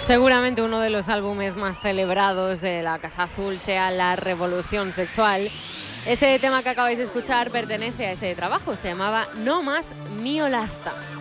Seguramente uno de los álbumes más celebrados de la Casa Azul sea La Revolución Sexual. Este tema que acabáis de escuchar pertenece a ese trabajo, se llamaba No Más Mío Lasta.